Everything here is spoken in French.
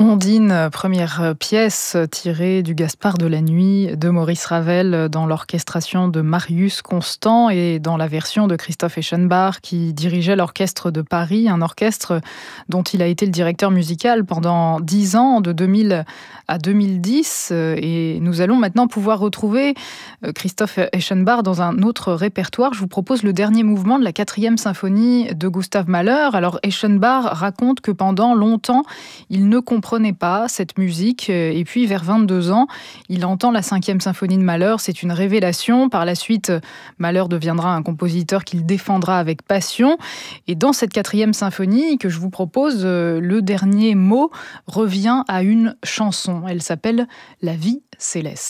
Ondine, première pièce tirée du Gaspard de la nuit de Maurice Ravel dans l'orchestration de Marius Constant et dans la version de Christoph Eschenbach qui dirigeait l'orchestre de Paris, un orchestre dont il a été le directeur musical pendant 10 ans, de 2000 à 2010. Et nous allons maintenant pouvoir retrouver Christoph Eschenbach dans un autre répertoire. Je vous propose le dernier mouvement de la 4e symphonie de Gustav Mahler. Alors Eschenbach raconte que pendant longtemps, il ne comprenait pas cette musique. Et puis, vers 22 ans, il entend la 5e symphonie de Mahler. C'est une révélation. Par la suite, Mahler deviendra un compositeur qu'il défendra avec passion. Et dans cette 4e symphonie que je vous propose, le dernier mot revient à une chanson. Elle s'appelle « La vie céleste ».